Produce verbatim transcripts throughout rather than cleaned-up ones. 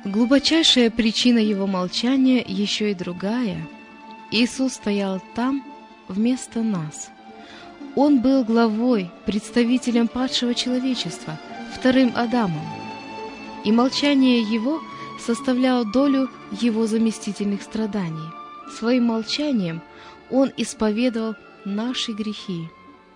Глубочайшая причина его молчания еще и другая. Иисус стоял там вместо нас. Он был главой, представителем падшего человечества, вторым Адамом. И молчание его составляло долю его заместительных страданий. Своим молчанием он исповедовал наши грехи.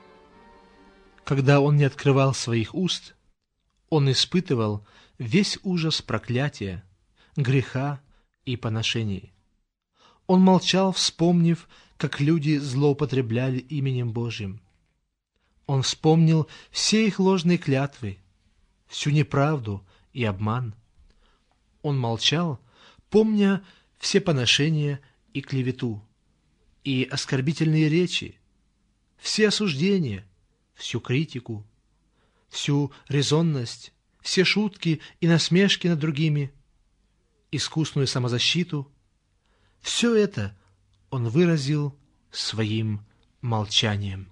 Когда он не открывал своих уст, он испытывал весь ужас проклятия, греха и поношений. Он молчал, вспомнив, как люди злоупотребляли именем Божьим. Он вспомнил все их ложные клятвы, всю неправду и обман. Он молчал, помня все поношения и клевету, и оскорбительные речи, все осуждения, всю критику, всю резонность, все шутки и насмешки над другими, искусную самозащиту. Все это он выразил своим молчанием.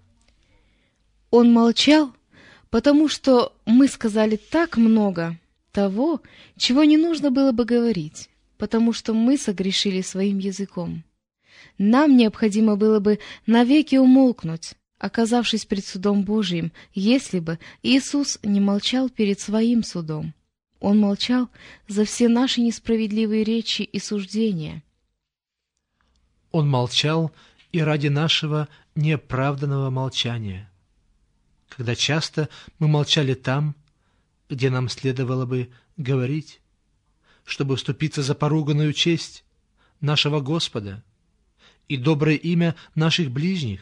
Он молчал, потому что мы сказали так много того, чего не нужно было бы говорить, потому что мы согрешили своим языком. Нам необходимо было бы навеки умолкнуть, оказавшись пред судом Божиим, если бы Иисус не молчал перед своим судом. Он молчал за все наши несправедливые речи и суждения. Он молчал и ради нашего неоправданного молчания, когда часто мы молчали там, где нам следовало бы говорить, чтобы вступиться за поруганную честь нашего Господа и доброе имя наших ближних.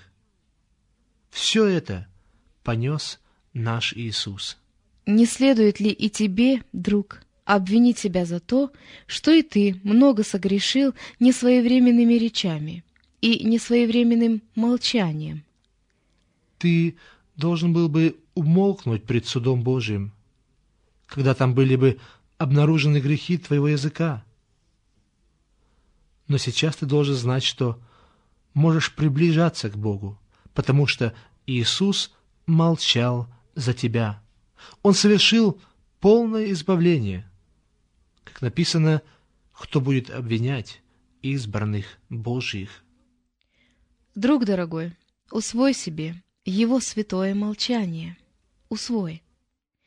Все это понес наш Иисус. Не следует ли и тебе, друг, обвинить себя за то, что и ты много согрешил несвоевременными речами и несвоевременным молчанием? Ты должен был бы умолкнуть пред судом Божиим, когда там были бы обнаружены грехи твоего языка. Но сейчас ты должен знать, что можешь приближаться к Богу, потому что Иисус молчал за тебя. Он совершил полное избавление. Как написано, кто будет обвинять избранных Божьих? Друг дорогой, усвой себе его святое молчание. Усвой.